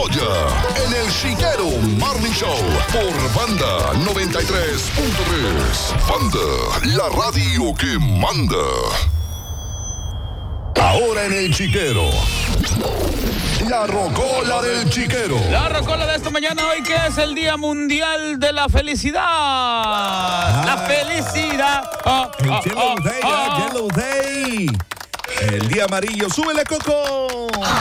Joya en el Chiquero Morning Show por Banda 93.3. Banda, la radio que manda. Ahora en el Chiquero, la rocola del Chiquero. La rocola de esta mañana hoy, que es el Día Mundial de la Felicidad. La felicidad. Yellow Day. El día amarillo. ¡Súbele, Coco!